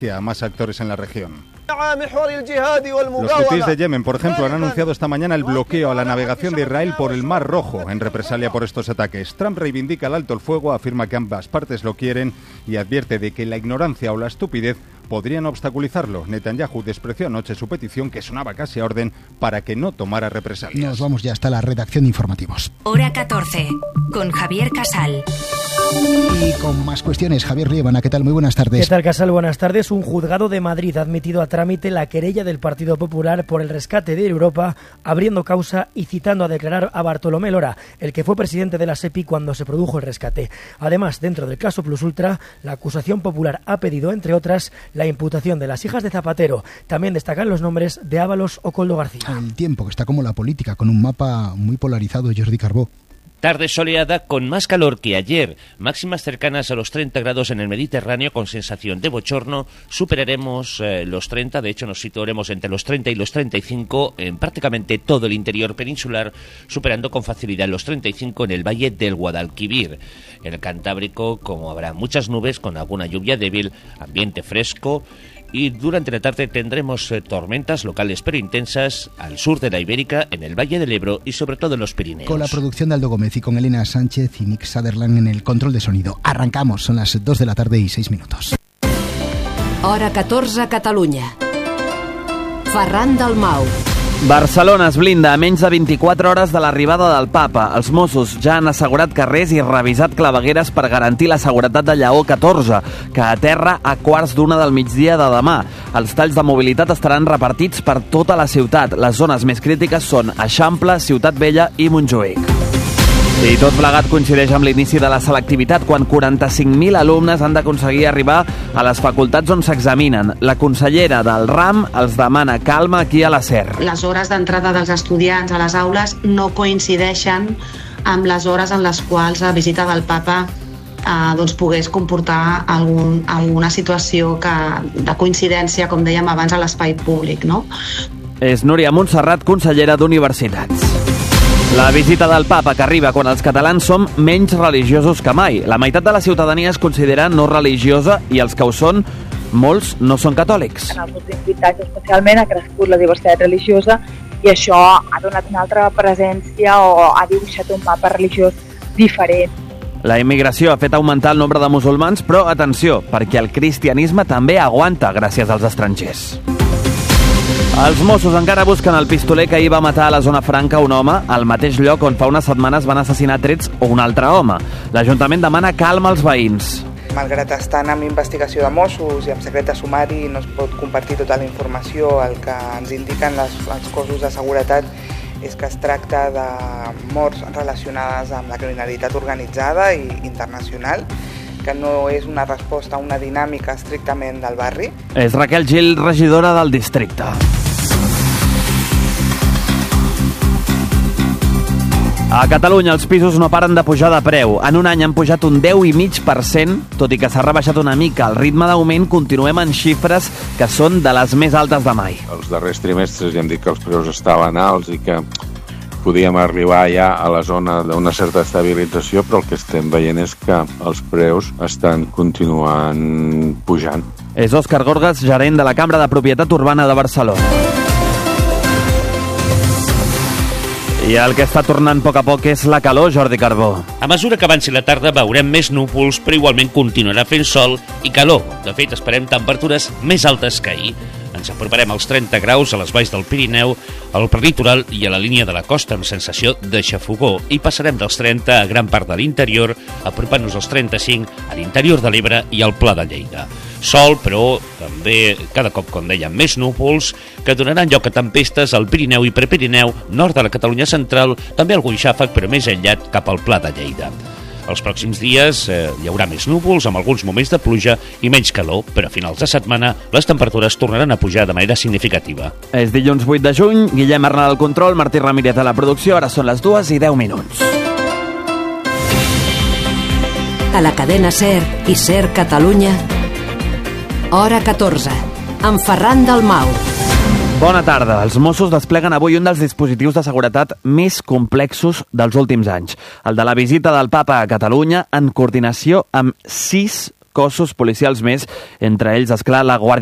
a más actores en la región. Los hutíes de Yemen, por ejemplo, han anunciado esta mañana el bloqueo a la navegación de Israel por el Mar Rojo en represalia por estos ataques. Trump reivindica el alto el fuego, afirma que ambas partes lo quieren y advierte de que la ignorancia o la estupidez podrían obstaculizarlo. Netanyahu despreció anoche su petición, que sonaba casi a orden, para que no tomara represalias. Nos vamos ya hasta la redacción de informativos. Hora 14, con Javier Casal. Y con más cuestiones, Javier Liébana, ¿qué tal? Muy buenas tardes. ¿Qué tal, Casal? Buenas tardes. Un juzgado de Madrid ha admitido a trámite la querella del Partido Popular por el rescate de Europa, abriendo causa y citando a declarar a Bartolomé Lora, el que fue presidente de la SEPI cuando se produjo el rescate. Además, dentro del caso Plus Ultra, la acusación popular ha pedido, entre otras, la imputación de las hijas de Zapatero. También destacan los nombres de Ábalos o Koldo García. El tiempo, que está como la política, con un mapa muy polarizado, Jordi Carbó. Tarde soleada con más calor que ayer, máximas cercanas a los 30 grados en el Mediterráneo con sensación de bochorno. Superaremos los 30, de hecho nos situaremos entre los 30 y los 35 en prácticamente todo el interior peninsular, superando con facilidad los 35 en el valle del Guadalquivir. En el Cantábrico, como habrá muchas nubes con alguna lluvia débil, ambiente fresco. Y durante la tarde tendremos tormentas locales pero intensas al sur de la Ibérica, en el Valle del Ebro y sobre todo en los Pirineos. Con la producción de Aldo Gómez y con Elena Sánchez y Nick Sutherland en el control de sonido. Arrancamos, son las 2 de la tarde y 6 minutos. Hora 14, Catalunya. Ferran Dalmau. Barcelona es blinda a menys de 24 hores de l'arribada del Papa. Els Mossos ja han assegurat carrers i revisat clavegueres per garantir la seguretat de Lleó 14, que aterra a 1:15 del migdia de demà. Els talls de mobilitat estaran repartits per tota la ciutat. Les zones més crítiques són Eixample, Ciutat Vella i Montjuïc. I tot plegat coincideix amb l'inici de la selectivitat, quan 45.000 alumnes han d'aconseguir arribar a les facultats on s'examinen. La consellera del RAM els demana calma aquí a la SER. Les hores d'entrada dels estudiants a les aules no coincideixen amb les hores en les quals la visita del Papa doncs pogués comportar alguna situació de coincidència, com dèiem abans, a l'espai públic, no? És Núria Montserrat, consellera d'Universitats. La visita del Papa, que arriba quan els catalans som menys religiosos que mai. La meitat de la ciutadania es considera no religiosa i els que ho són, molts no són catòlics. En els últims 20 anys especialment ha crescut la diversitat religiosa i això ha donat una altra presència o ha dibuixat un mapa religiós diferent. La immigració ha fet augmentar el nombre de musulmans, però atenció, perquè el cristianisme també aguanta gràcies als estrangers. Els Mossos encara busquen el pistoler que ahir va matar a la zona franca un home al mateix lloc on fa unes setmanes van assassinar trets un altre home. L'Ajuntament demana calma als veïns. Malgrat estar en investigació de Mossos i amb secret de sumari no es pot compartir tota la informació. El que ens indiquen els cossos de seguretat és que es tracta de morts relacionades amb la criminalitat organitzada i internacional, que no és una resposta a una dinàmica estrictament del barri. És Raquel Gil, regidora del districte. A Catalunya els pisos no paren de pujar de preu. En un any han pujat un 10,5%, tot i que s'ha rebaixat una mica el ritme d'augment, continuem en xifres que són de les més altes de mai. Els darrers trimestres ja hem dit que els preus estaven alts i que podíem arribar ja a la zona d'una certa estabilització, però el que estem veient és que els preus estan continuant pujant. És Òscar Gorgas, gerent de la Cambra de Propietat Urbana de Barcelona. I el que està tornant a poc és la calor, Jordi Carbó. A mesura que avanci la tarda veurem més núvols, però igualment continuarà fent sol i calor. De fet, esperem temperatures més altes que ahir. Ens aproparem als 30 graus a les valls del Pirineu, al prelitoral i a la línia de la costa amb sensació de xafogor, i passarem dels 30 a gran part de l'interior, apropant-nos als 35 a l'interior de l'Ebre i al Pla de Lleida. Sol, però també cada cop, com dèiem, més núvols que donaran lloc a tempestes al Pirineu i Prepirineu, nord de la Catalunya central, també algun xàfec, però més enllat cap al Pla de Lleida. Els pròxims dies hi haurà més núvols, amb alguns moments de pluja i menys calor, però a finals de setmana les temperatures tornaran a pujar de manera significativa. És dilluns 8 de juny, Guillem Arnal al control, Martí Ramírez a la producció, ara són les 2:10. A la cadena SER i SER Catalunya, Hora 14, amb Ferran Dalmau. Bona tarda. Els Mossos despleguen avui un dels dispositius de seguretat més complexos dels últims anys, el de la visita del Papa a Catalunya en coordinació amb 6 cossos policials més, entre ells, esclar, la Guàrdia